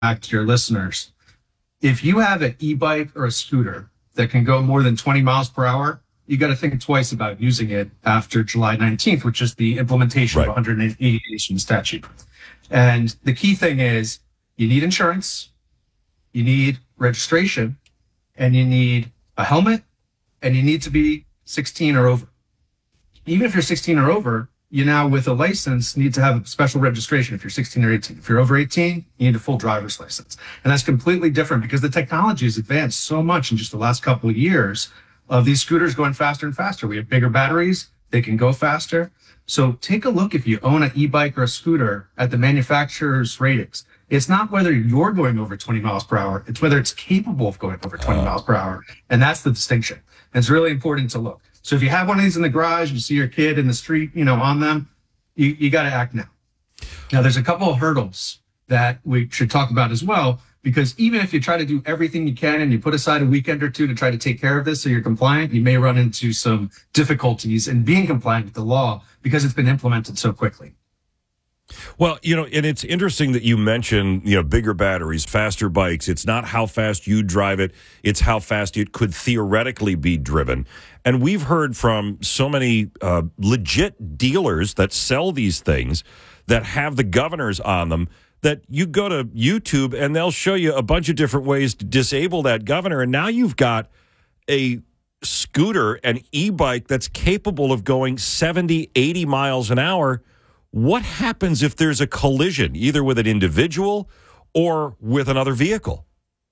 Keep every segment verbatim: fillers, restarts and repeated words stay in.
to your listeners. If you have an e-bike or a scooter that can go more than twenty miles per hour, you got to think twice about using it after July nineteenth, which is the implementation right. of one hundred eighty-eight statute. And the key thing is you need insurance, you need registration, and you need a helmet, and you need to be sixteen or over. Even if you're sixteen or over, you now, with a license, need to have a special registration if you're sixteen or eighteen. If you're over eighteen, you need a full driver's license. And that's completely different because the technology has advanced so much in just the last couple of years of these scooters going faster and faster. We have bigger batteries. They can go faster. So take a look, if you own an e-bike or a scooter, at the manufacturer's ratings. It's not whether you're going over twenty miles per hour. It's whether it's capable of going over twenty uh, miles per hour. And that's the distinction. And it's really important to look. So if you have one of these in the garage, you see your kid in the street, you know, on them, you, you got to act now. Now, there's a couple of hurdles that we should talk about as well, because even if you try to do everything you can and you put aside a weekend or two to try to take care of this so you're compliant, you may run into some difficulties in being compliant with the law because it's been implemented so quickly. Well, you know, and it's interesting that you mention, you know, bigger batteries, faster bikes. It's not how fast you drive it. It's how fast it could theoretically be driven. And we've heard from so many uh, legit dealers that sell these things that have the governors on them that you go to YouTube and they'll show you a bunch of different ways to disable that governor. And now you've got a scooter, an e-bike that's capable of going seventy, eighty miles an hour. What happens if there's a collision, either with an individual or with another vehicle?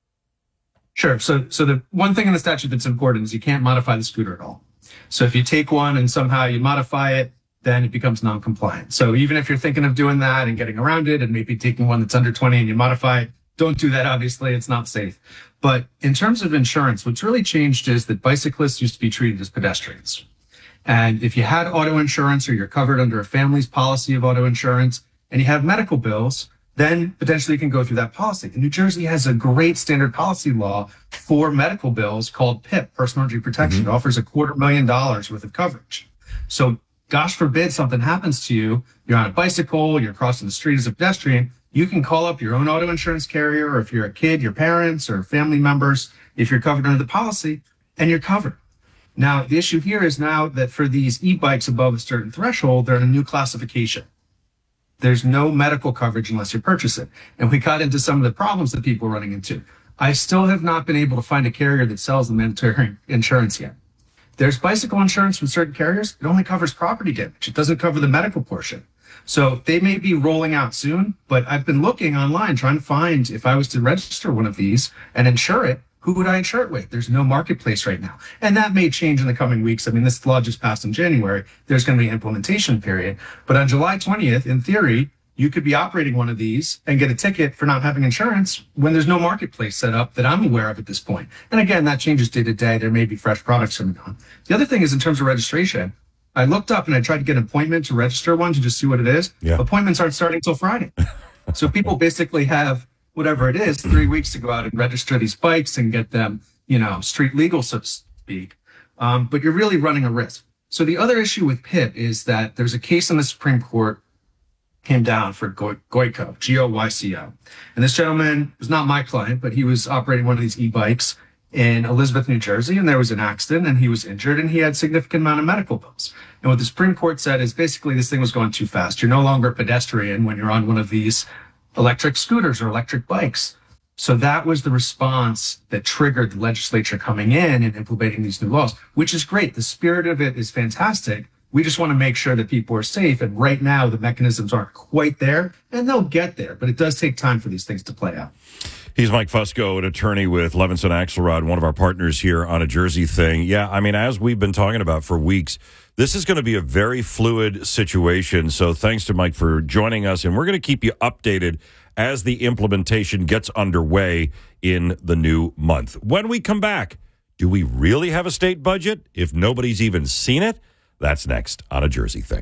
Sure. So so the one thing in the statute that's important is you can't modify the scooter at all. So if you take one and somehow you modify it, then it becomes non-compliant. So even if you're thinking of doing that and getting around it and maybe taking one that's under twenty and you modify it, don't do that, obviously. It's not safe. But in terms of insurance, what's really changed is that bicyclists used to be treated as pedestrians. And if you had auto insurance or you're covered under a family's policy of auto insurance and you have medical bills, then potentially you can go through that policy. And New Jersey has a great standard policy law for medical bills called P I P, Personal Injury Protection. Mm-hmm. It offers a quarter million dollars worth of coverage. So gosh forbid something happens to you, you're on a bicycle, you're crossing the street as a pedestrian, you can call up your own auto insurance carrier, or if you're a kid, your parents or family members, if you're covered under the policy, and you're covered. Now, the issue here is now that for these e-bikes above a certain threshold, they're in a new classification. There's no medical coverage unless you purchase it. And we got into some of the problems that people are running into. I still have not been able to find a carrier that sells the mandatory insurance yet. There's bicycle insurance from certain carriers. It only covers property damage. It doesn't cover the medical portion. So they may be rolling out soon, but I've been looking online trying to find, if I was to register one of these and insure it, who would I insure it with? There's no marketplace right now. And that may change in the coming weeks. I mean, this law just passed in January. There's going to be an implementation period. But on July twentieth, in theory, you could be operating one of these and get a ticket for not having insurance when there's no marketplace set up that I'm aware of at this point. And again, that changes day to day. There may be fresh products coming on. The other thing is in terms of registration, I looked up and I tried to get an appointment to register one to just see what it is. Yeah. Appointments aren't starting until Friday. So people basically have whatever it is, three weeks to go out and register these bikes and get them, you know, street legal, so to speak. Um, but you're really running a risk. So the other issue with P I P is that there's a case in the Supreme Court came down for Goy- Goyco, G O Y C O. And this gentleman was not my client, but he was operating one of these e-bikes in Elizabeth, New Jersey, and there was an accident and he was injured and he had significant amount of medical bills. And what the Supreme Court said is basically this thing was going too fast. You're no longer a pedestrian when you're on one of these electric scooters or electric bikes. So that was the response that triggered the legislature coming in and implementing these new laws, which is great. The spirit of it is fantastic. We just want to make sure that people are safe. And right now, the mechanisms aren't quite there, and they'll get there. But it does take time for these things to play out. He's Mike Fusco, an attorney with Levinson Axelrod, one of our partners here on A Jersey Thing. Yeah, I mean, as we've been talking about for weeks, this is going to be a very fluid situation. So thanks to Mike for joining us. And we're going to keep you updated as the implementation gets underway in the new month. When we come back, do we really have a state budget if nobody's even seen it? That's next on A Jersey Thing.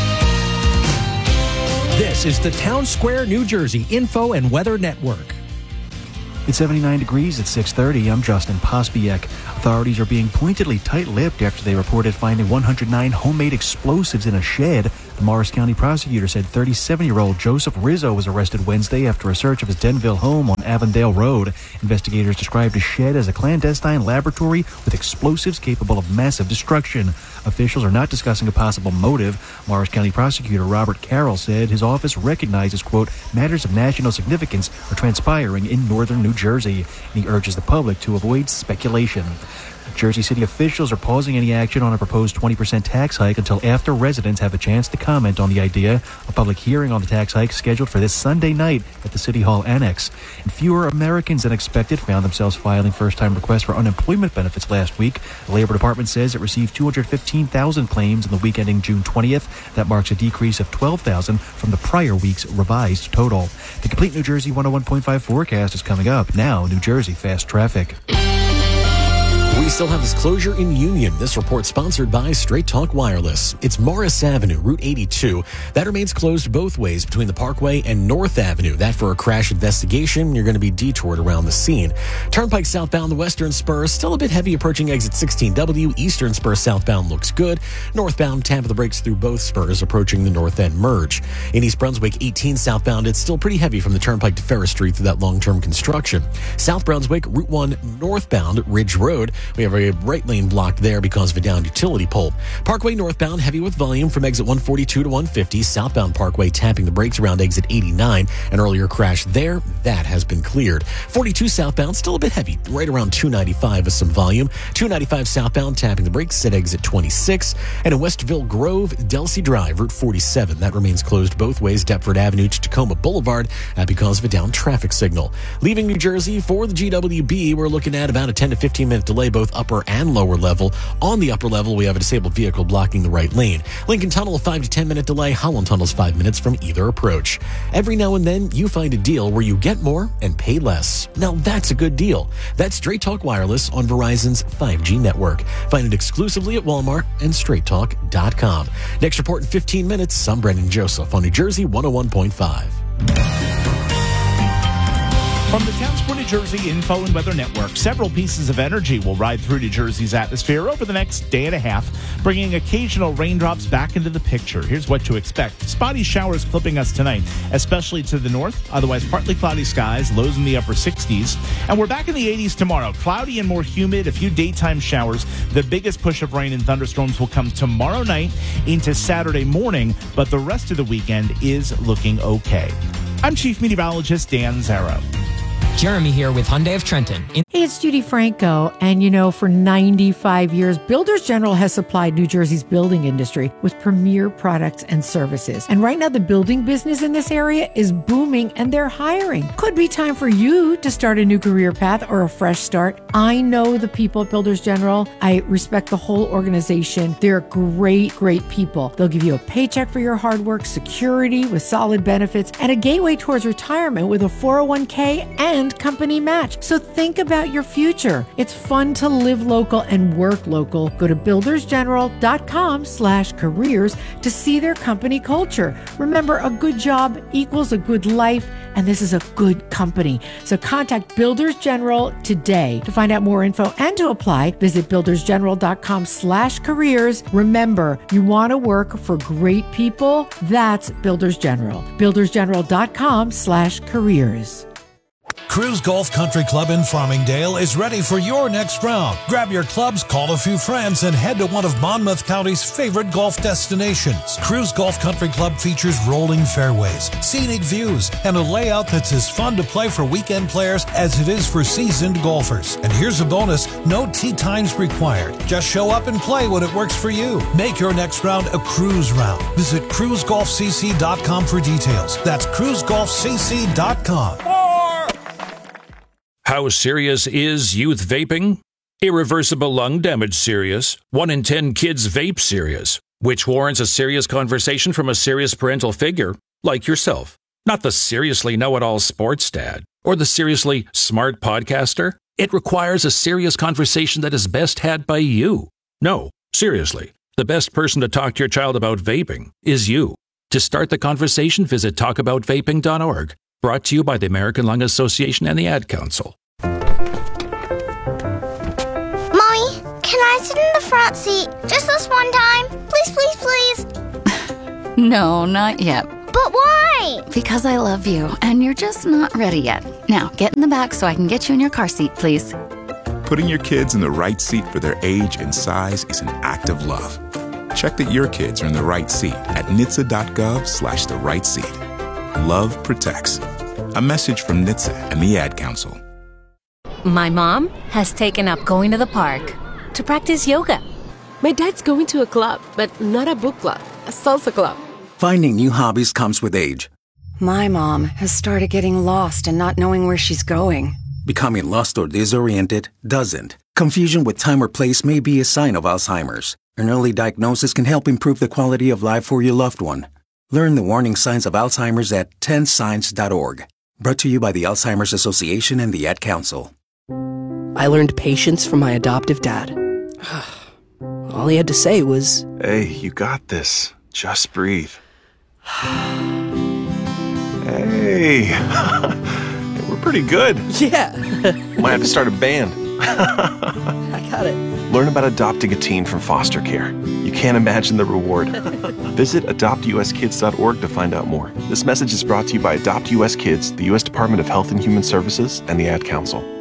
This is the Town Square, New Jersey Info and Weather Network. It's seventy-nine degrees at six thirty. I'm Justin Pospiek. Authorities are being pointedly tight-lipped after they reported finding one hundred nine homemade explosives in a shed The Morris County prosecutor said thirty-seven-year-old Joseph Rizzo was arrested Wednesday after a search of his Denville home on Avondale Road. Investigators described his shed as a clandestine laboratory with explosives capable of massive destruction. Officials are not discussing a possible motive. Morris County prosecutor Robert Carroll said his office recognizes, quote, matters of national significance are transpiring in northern New Jersey, and he urges the public to avoid speculation. Jersey City officials are pausing any action on a proposed twenty percent tax hike until after residents have a chance to comment on the idea. A public hearing on the tax hike scheduled for this Sunday night at the City Hall Annex. And fewer Americans than expected found themselves filing first-time requests for unemployment benefits last week. The Labor Department says it received two hundred fifteen thousand claims in the week ending June twentieth. That marks a decrease of twelve thousand from the prior week's revised total. The complete New Jersey one oh one point five forecast is coming up. Now, New Jersey Fast Traffic. We still have this closure in Union. This report sponsored by Straight Talk Wireless. It's Morris Avenue, Route eighty-two. That remains closed both ways between the Parkway and North Avenue. That for a crash investigation. You're going to be detoured around the scene. Turnpike southbound, the Western Spur, still a bit heavy approaching exit sixteen W. Eastern Spur southbound looks good. Northbound, Tampa the brakes through both spurs approaching the North End merge. In East Brunswick, eighteen southbound, it's still pretty heavy from the Turnpike to Ferris Street through that long-term construction. South Brunswick, Route one northbound, Ridge Road. We have a right lane blocked there because of a downed utility pole. Parkway northbound, heavy with volume from exit one forty-two to one fifty. Southbound Parkway tapping the brakes around exit eighty-nine. An earlier crash there, that has been cleared. forty-two southbound, still a bit heavy, right around two ninety-five with some volume. two ninety-five southbound tapping the brakes at exit twenty-six. And in Westville Grove, Delsey Drive, Route forty-seven. That remains closed both ways, Deptford Avenue to Tacoma Boulevard, uh, because of a down traffic signal. Leaving New Jersey for the G W B, we're looking at about a ten to fifteen minute delay, both upper and lower level. On the upper level, we have a disabled vehicle blocking the right lane. Lincoln Tunnel, a five to ten minute delay. Holland Tunnel's five minutes from either approach. Every now and then, you find a deal where you get more and pay less. Now that's a good deal. That's Straight Talk Wireless on Verizon's five G network. Find it exclusively at Walmart and straight talk dot com. Next report in fifteen minutes. I'm Brendan Joseph on New Jersey one oh one point five. From the Towns for New Jersey Info and Weather Network, several pieces of energy will ride through New Jersey's atmosphere over the next day and a half, bringing occasional raindrops back into the picture. Here's what to expect. Spotty showers clipping us tonight, especially to the north. Otherwise, partly cloudy skies, lows in the upper sixties. And we're back in the eighties tomorrow. Cloudy and more humid, a few daytime showers. The biggest push of rain and thunderstorms will come tomorrow night into Saturday morning, but the rest of the weekend is looking okay. I'm Chief Meteorologist Dan Zarrow. Jeremy here with Hyundai of Trenton. In- hey, it's Judy Franco. And you know, for ninety-five years, Builders General has supplied New Jersey's building industry with premier products and services. And right now, the building business in this area is booming and they're hiring. Could be time for you to start a new career path or a fresh start. I know the people at Builders General. I respect the whole organization. They're great, great people. They'll give you a paycheck for your hard work, security with solid benefits, and a gateway towards retirement with a four oh one k and company match. So think about your future. It's fun to live local and work local. Go to builders general dot com slash careers to see their company culture. Remember, a good job equals a good life, and this is a good company. So contact Builders General today. To find out more info and to apply, visit builders general dot com slash careers. Remember, you want to work for great people? That's Builders General. builders general dot com slash careers. Cruise Golf Country Club in Farmingdale is ready for your next round. Grab your clubs, call a few friends, and head to one of Monmouth County's favorite golf destinations. Cruise Golf Country Club features rolling fairways, scenic views, and a layout that's as fun to play for weekend players as it is for seasoned golfers. And here's a bonus, no tee times required. Just show up and play when it works for you. Make your next round a cruise round. Visit cruise golf c c dot com for details. That's cruise golf c c dot com. How serious is youth vaping? Irreversible lung damage serious. One in ten kids vape serious, which warrants a serious conversation from a serious parental figure like yourself. Not the seriously know-it-all sports dad or the seriously smart podcaster. It requires a serious conversation that is best had by you. No, seriously, the best person to talk to your child about vaping is you. To start the conversation, visit talk about vaping dot org. Brought to you by the American Lung Association and the Ad Council. Mommy, can I sit in the front seat just this one time? Please, please, please. No, not yet. But why? Because I love you, and you're just not ready yet. Now, get in the back so I can get you in your car seat, please. Putting your kids in the right seat for their age and size is an act of love. Check that your kids are in the right seat at N H T S A dot gov slash the right seat. Love protects. A message from N H T S A and the Ad Council. My mom has taken up going to the park to practice yoga. My dad's going to a club, but not a book club, a salsa club. Finding new hobbies comes with age. My mom has started getting lost and not knowing where she's going. Becoming lost or disoriented doesn't. Confusion with time or place may be a sign of Alzheimer's. An early diagnosis can help improve the quality of life for your loved one. Learn the warning signs of Alzheimer's at ten signs dot org. Brought to you by the Alzheimer's Association and the Ad Council. I learned patience from my adoptive dad. All he had to say was, "Hey, you got this. Just breathe." Hey, we're pretty good. Yeah. Might have to start a band. I got it. Learn about adopting a teen from foster care. You can't imagine the reward. Visit adopt u s kids dot org to find out more. This message is brought to you by Adopt U S Kids, the U S Department of Health and Human Services, and the Ad Council.